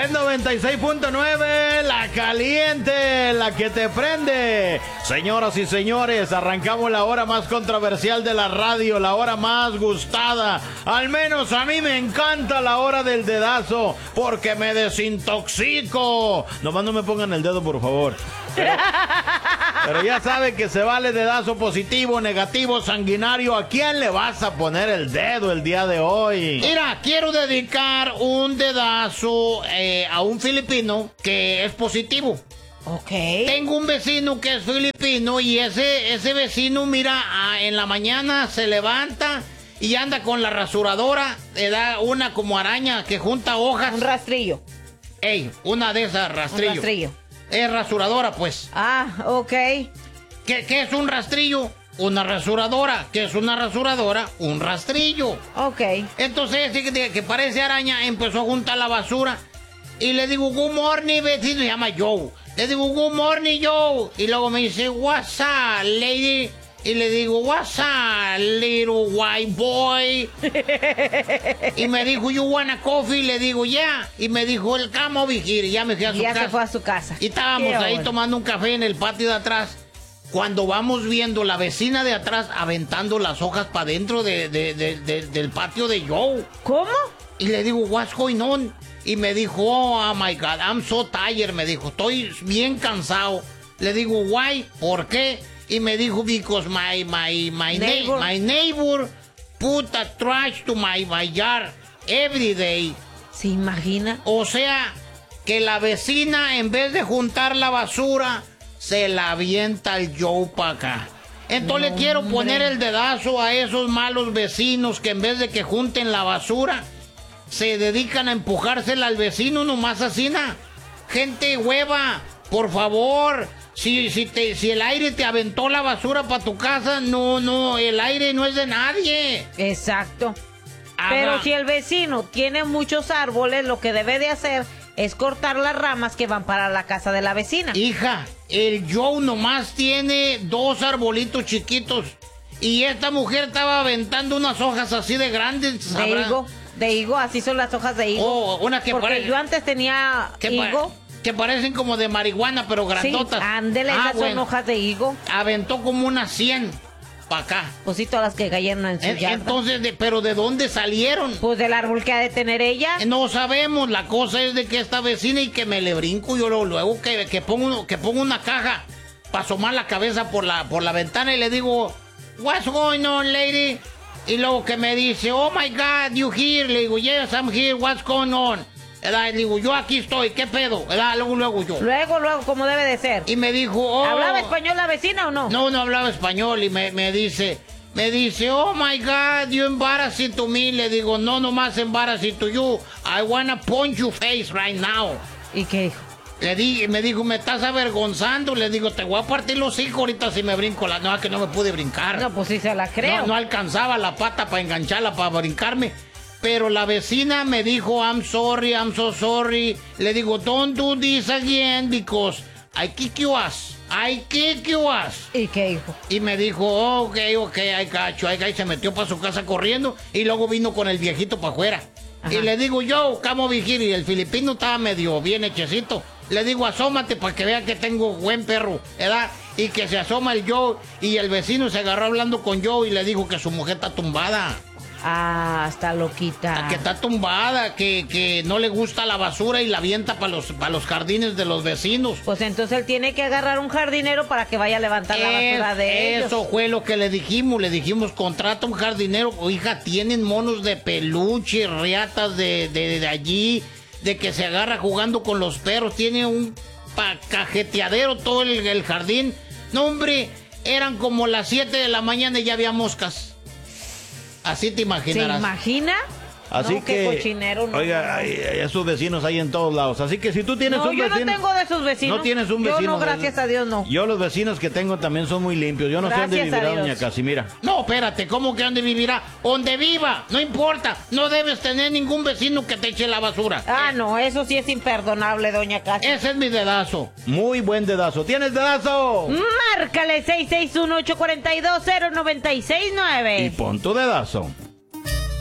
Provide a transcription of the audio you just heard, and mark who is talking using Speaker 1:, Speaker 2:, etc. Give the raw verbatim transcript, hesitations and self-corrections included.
Speaker 1: Es noventa y seis punto nueve, la caliente, la que te prende. Señoras y señores, arrancamos la hora más controversial de la radio, la hora más gustada. Al menos a mí me encanta la hora del dedazo, porque me desintoxico. Nomás no me pongan el dedo, por favor. Pero, pero ya sabe que se vale dedazo positivo, negativo, sanguinario. ¿A quién le vas a poner el dedo el día de hoy? Mira, quiero dedicar un dedazo eh, a un filipino que es positivo.
Speaker 2: Ok.
Speaker 1: Tengo un vecino que es filipino y ese, ese vecino, mira, ah, en la mañana se levanta y anda con la rasuradora, le da una como araña que junta hojas.
Speaker 2: Un rastrillo.
Speaker 1: Ey, una de esas, rastrillo.
Speaker 2: Un rastrillo.
Speaker 1: Es rasuradora, pues.
Speaker 2: Ah, ok.
Speaker 1: ¿Qué, qué es un rastrillo? Una rasuradora. ¿Qué es una rasuradora? Un rastrillo.
Speaker 2: Ok.
Speaker 1: Entonces, ese que, que parece araña, empezó a juntar la basura. Y le digo, good morning, vecino. Se llama Joe. Le digo, good morning, Joe. Y luego me dice, what's up, lady? Y le digo, what's up, little white boy? Y me dijo, you want a coffee? Y le digo, yeah. Y me dijo, el come over here. Y ya me fui a su
Speaker 2: ya
Speaker 1: casa.
Speaker 2: se fue a su casa.
Speaker 1: Y estábamos
Speaker 2: Qué
Speaker 1: ahí
Speaker 2: bueno.
Speaker 1: tomando un café en el patio de atrás. Cuando vamos viendo la vecina de atrás aventando las hojas para dentro de, de, de, de, del patio de Joe.
Speaker 2: ¿Cómo?
Speaker 1: Y le digo, what's going on? Y me dijo, oh my God, I'm so tired. Me dijo, estoy bien cansado. Le digo, why? ¿Por qué? Y me dijo, because my, my, my,
Speaker 2: Neighbor.
Speaker 1: Na- my neighbor put a trash to my, my yard every day.
Speaker 2: ¿Se imagina?
Speaker 1: O sea, que la vecina, en vez de juntar la basura, se la avienta el Joe para acá. Entonces
Speaker 2: No,
Speaker 1: le quiero
Speaker 2: hombre.
Speaker 1: poner el dedazo a esos malos vecinos que en vez de que junten la basura, se dedican a empujársela al vecino nomás así, ¿na? Gente hueva, por favor. Si, si, te, si el aire te aventó la basura para tu casa, no, no, el aire no es de nadie.
Speaker 2: Exacto.
Speaker 1: Haga-
Speaker 2: Pero si el vecino tiene muchos árboles, lo que debe de hacer es cortar las ramas que van para la casa de la vecina.
Speaker 1: Hija, el Joe nomás tiene dos arbolitos chiquitos. Y esta mujer estaba aventando unas hojas así de grandes.
Speaker 2: De
Speaker 1: ¿sabrá?
Speaker 2: higo, de higo, así son las hojas de higo.
Speaker 1: Oh, una que
Speaker 2: Porque
Speaker 1: parece-
Speaker 2: yo antes tenía
Speaker 1: Que, pa-
Speaker 2: higo.
Speaker 1: que parecen como de marihuana, pero
Speaker 2: Sí,
Speaker 1: grandotas.
Speaker 2: ándele,
Speaker 1: Ah,
Speaker 2: esas son
Speaker 1: bueno.
Speaker 2: hojas de higo.
Speaker 1: Aventó como unas cien para acá.
Speaker 2: Pues sí, todas las que cayeron en su
Speaker 1: En-
Speaker 2: yarda.
Speaker 1: Entonces, de- ¿pero de dónde salieron?
Speaker 2: Pues del árbol que ha de tener ella.
Speaker 1: Eh, No sabemos, la cosa es de que esta vecina y que me le brinco yo luego, luego que, que, pongo, que pongo una caja para asomar la cabeza por la, por la ventana y le digo, what's going on, lady? Y luego que me dice, oh my God, you here? Le digo, yes, I'm here, what's going on? ¿Verdad? Le digo, yo aquí estoy, ¿qué pedo? ¿Verdad? Luego, luego yo.
Speaker 2: Luego, luego, como debe de ser.
Speaker 1: Y me dijo, oh.
Speaker 2: ¿Hablaba español la vecina o no?
Speaker 1: No, no hablaba español y me, me dice, me dice, oh my God, you embarrassing to me. Le digo, no, nomás embarrassing to you. I wanna punch your face right now.
Speaker 2: ¿Y qué dijo?
Speaker 1: Le di, me dijo, me estás avergonzando. Le digo, te voy a partir los hijos ahorita si me brinco la... No, es que no me pude brincar.
Speaker 2: No, pues sí se la creo.
Speaker 1: No, no alcanzaba la pata para engancharla, para brincarme. Pero la vecina me dijo, I'm sorry, I'm so sorry. Le digo, don't do this again because I kick you ass. I kick you ass.
Speaker 2: ¿Y qué dijo?
Speaker 1: Y me dijo, oh, ok, ok, ay, cacho, ay, cacho. Y se metió para su casa corriendo y luego vino con el viejito para afuera.
Speaker 2: Ajá.
Speaker 1: Y le digo yo, camo vigir, y el filipino estaba medio bien hechecito. Le digo, asómate para que vea que tengo buen perro, ¿verdad? Y que se asoma el Joe y el vecino se agarró hablando con Joe y le dijo que su mujer está tumbada.
Speaker 2: Ah, está loquita.
Speaker 1: Que está tumbada, que, que no le gusta la basura y la avienta para los, para los jardines de los vecinos.
Speaker 2: Pues entonces él tiene que agarrar un jardinero para que vaya a levantar la basura de ellos.
Speaker 1: Eso fue lo que le dijimos, le dijimos, contrata un jardinero. O, hija, tienen monos de peluche, riatas de, de, de allí, de que se agarra jugando con los perros, tiene un pa- cajeteadero todo el, el jardín. No, hombre, eran como las siete de la mañana y ya había moscas. Así te
Speaker 2: ¿Se
Speaker 1: imaginarás.
Speaker 2: imagina?
Speaker 1: Así
Speaker 2: No,
Speaker 1: que,
Speaker 2: qué cochinero, no,
Speaker 1: oiga,
Speaker 2: no, no.
Speaker 1: hay, hay esos vecinos hay en todos lados. Así que si tú tienes
Speaker 2: No,
Speaker 1: un
Speaker 2: yo
Speaker 1: vecino...
Speaker 2: no tengo de esos vecinos.
Speaker 1: No tienes un vecino.
Speaker 2: Yo no,
Speaker 1: de-
Speaker 2: gracias a Dios, no.
Speaker 1: Yo los vecinos que tengo también son muy limpios. Yo no sé dónde
Speaker 2: Gracias a
Speaker 1: vivirá
Speaker 2: Dios.
Speaker 1: doña Casimira. No, espérate, ¿cómo que dónde vivirá? Donde viva, no importa. No debes tener ningún vecino que te eche la basura.
Speaker 2: Ah, no, eso sí es imperdonable, doña Casi.
Speaker 1: Ese es mi dedazo. Muy buen dedazo. ¿Tienes dedazo?
Speaker 2: Márcale seis seis uno, ocho cuatro dos, cero nueve seis
Speaker 1: Y
Speaker 2: nueve.
Speaker 1: pon tu dedazo.